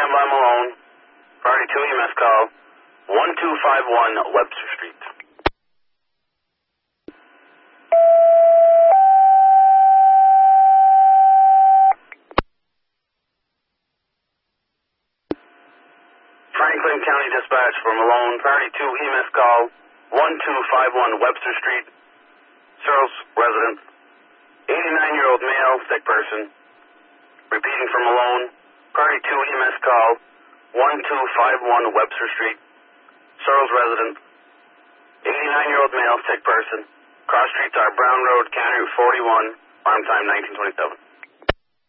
standby Malone. Priority 2 EMS call. 1251 Webster Street. Franklin County Dispatch for Malone. Priority 2 EMS call. 1251 Webster Street. Searles resident. 89-year-old male, sick person. Repeating for Malone. Priority 2 EMS call. 1251 Webster Street. Searles resident. 89-year-old male, sick person. Cross streets are Brown Road, County Route 41. Arm time 1927.